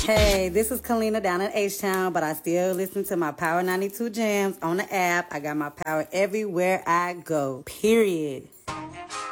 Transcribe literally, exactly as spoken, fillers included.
Hey, this is Kalina down in H-Town, but I still listen to my Power ninety-two Jams on the app. I got my power everywhere I go, period.